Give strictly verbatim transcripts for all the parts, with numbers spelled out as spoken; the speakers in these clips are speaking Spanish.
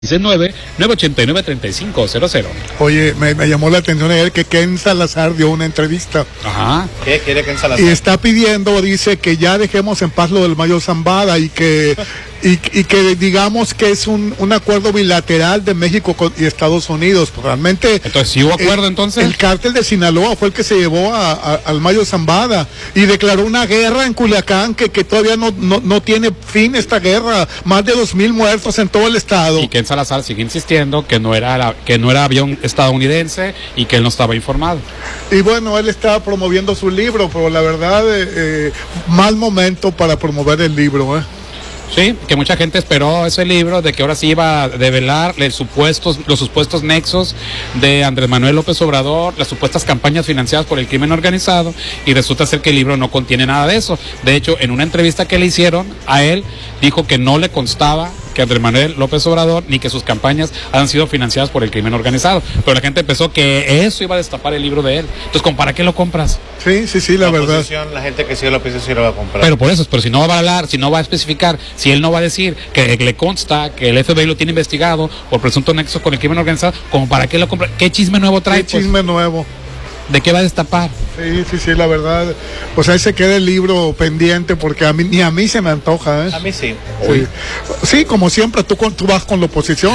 nueve nueve ocho nueve tres cinco cero cero. Oye, me, me llamó la atención ayer que Ken Salazar dio una entrevista. Ajá. ¿Qué quiere Ken Salazar? Y está pidiendo, dice, que ya dejemos en paz lo del Mayo Zambada y que y, y que digamos que es un, un acuerdo bilateral de México con, y Estados Unidos. Realmente. Entonces, ¿sí hubo acuerdo el, entonces? El cártel de Sinaloa fue el que se llevó a, a, al Mayo Zambada y declaró una guerra en Culiacán que, que todavía no, no, no tiene fin esta guerra. Más de dos mil muertos en todo el estado. Y Ken Salazar sigue insistiendo que no era la, que no era avión estadounidense y que él no estaba informado. Y bueno, él estaba promoviendo su libro, pero la verdad, eh, eh, mal momento para promover el libro, ¿eh? Sí, que mucha gente esperó ese libro de que ahora sí iba a develar los supuestos, los supuestos nexos de Andrés Manuel López Obrador, las supuestas campañas financiadas por el crimen organizado, y resulta ser que el libro no contiene nada de eso. De hecho, en una entrevista que le hicieron a él, dijo que no le constaba que Andrés Manuel López Obrador ni que sus campañas han sido financiadas por el crimen organizado. Pero la gente pensó que eso iba a destapar el libro de él. Entonces, ¿con para qué lo compras? Sí, sí, sí, la, la verdad. La gente que sigue la oposición sí lo va a comprar. Pero por eso, pero si no va a hablar, si no va a especificar, si él no va a decir que le consta que el F B I lo tiene investigado por presunto nexo con el crimen organizado, ¿como para qué lo compra? ¿Qué chisme nuevo trae? ¿Qué chisme pues? nuevo? ¿De qué va a destapar? Sí, sí, sí, la verdad. Pues ahí se queda el libro pendiente porque a mí, ni a mí se me antoja, ¿eh? A mí sí. Sí, sí, como siempre, tú, con, tú vas con la oposición.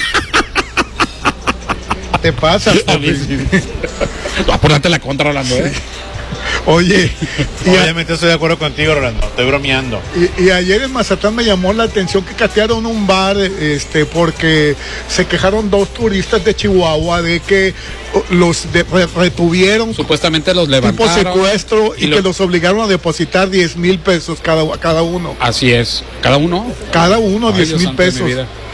Te pasas. Apúrate la contra, Rolando, ¿eh? Oye, y obviamente estoy de acuerdo contigo, Rolando, estoy bromeando. Y, y ayer en Mazatlán me llamó la atención que catearon un bar, este, porque se quejaron dos turistas de Chihuahua de que los de, re, retuvieron, supuestamente los levantaron, tipo secuestro, y, y lo, que los obligaron a depositar diez mil pesos cada, cada uno. Así es, cada uno. Cada uno diez mil pesos.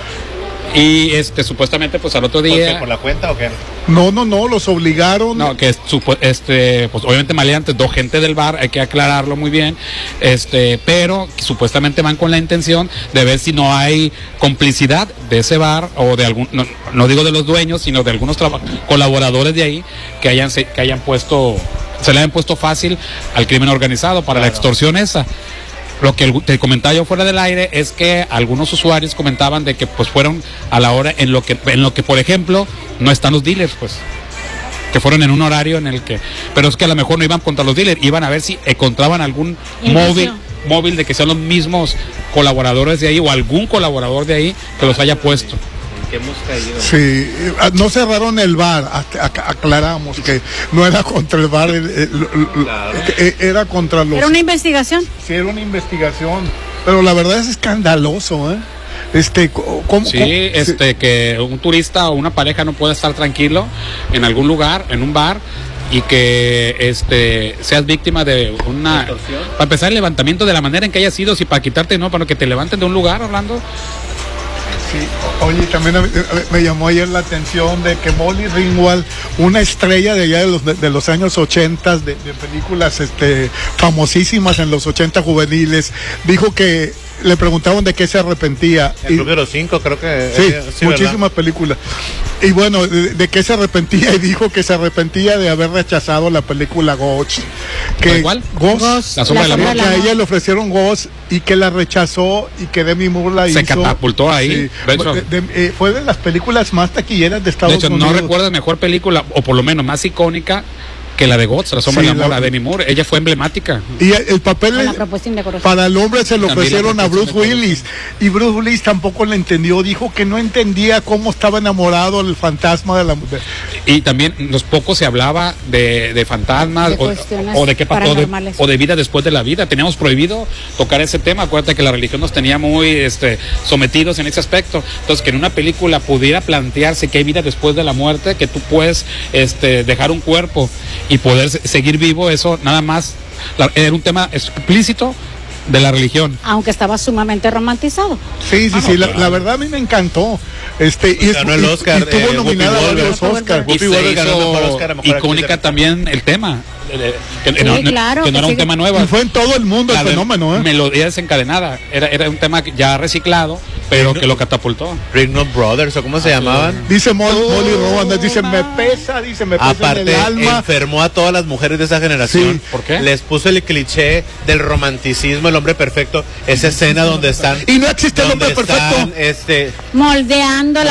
Y este supuestamente pues al otro día. ¿Por qué? ¿Por la cuenta o qué? No, no, no, los obligaron. No, que este, pues obviamente maleantes, dos gente del bar, hay que aclararlo muy bien, este, pero supuestamente van con la intención de ver si no hay complicidad de ese bar o de algún, no, no digo de los dueños, sino de algunos colaboradores de ahí que hayan que hayan puesto, se le hayan puesto fácil al crimen organizado para claro. La extorsión esa. Lo que te comentaba yo fuera del aire es que algunos usuarios comentaban de que pues fueron a la hora en lo que en lo que por ejemplo no están los dealers, pues que fueron en un horario en el que, pero es que a lo mejor no iban contra los dealers, iban a ver si encontraban algún móvil móvil de que sean los mismos colaboradores de ahí o algún colaborador de ahí que los haya puesto. Que hemos caído. Sí, no cerraron el bar, aclaramos que no era contra el bar, el, el, claro. Era contra los... Era una investigación. Sí, era una investigación, pero la verdad es escandaloso, ¿eh? Este, ¿cómo, sí, cómo? este, sí. Que un turista o una pareja no pueda estar tranquilo en algún lugar, en un bar, y que este seas víctima de una... Para empezar, el levantamiento de la manera en que haya sido, si para quitarte, no, para que te levanten de un lugar, Orlando. Sí. Oye, también me llamó ayer la atención de que Molly Ringwald, una estrella de allá de los, de los años ochenta, de, de películas este, famosísimas en los ochenta juveniles, dijo que le preguntaban de qué se arrepentía. El Club de los Cinco, creo que... Sí, eh, sí muchísimas ¿verdad? películas. Y bueno, de, de qué se arrepentía, y dijo que se arrepentía de haber rechazado la película Ghost. Que, ¿Cuál? Ghost, Ghost, la sombra del amor. Que a ella le ofrecieron Ghost y que la rechazó y que Demi Moore la se hizo. Se catapultó ahí. Sí, de hecho, de, de, eh, fue de las películas más taquilleras de Estados Unidos. De hecho, Unidos. no recuerdo mejor película, o por lo menos más icónica, que la de Ghost, la sombra sí, del amor, la de Demi Moore. Ella fue emblemática. Y el, el papel para el hombre se lo ofrecieron a Bruce Willis, y Bruce Willis tampoco le entendió, dijo que no entendía cómo estaba enamorado el fantasma de la mujer. Y también los pocos se hablaba de, de fantasmas de o, o de qué pasó de, o de vida después de la vida. Teníamos prohibido tocar ese tema. Acuérdate que la religión nos tenía muy este, sometidos en ese aspecto. Entonces, que en una película pudiera plantearse que hay vida después de la muerte, que tú puedes este, dejar un cuerpo y poder seguir vivo, eso nada más era un tema explícito de la religión. Aunque estaba sumamente romantizado. Sí, sí, ah, sí, no, la, claro. la verdad a mí me encantó. Este, y, es, ganó el Oscar, y, y estuvo eh, nominada a los Oscar. Y se hizo icónica también el tema. eh, que, Sí, no, no- claro, que no que era un sí. tema nuevo. Y fue en todo el mundo La el de fenómeno, ¿eh? Melodía desencadenada. Era, era un tema ya reciclado, pero que lo catapultó. Ringnote Brothers, ¿o cómo se llamaban? Dice Molly, Molly Rowan, dice, me pesa, dice, me pesa en Aparte, el alma. enfermó a todas las mujeres de esa generación. Sí. ¿Por qué? Les puso el cliché del romanticismo, el hombre perfecto, esa escena donde están... Y no existe el hombre donde perfecto. están, este, Moldeando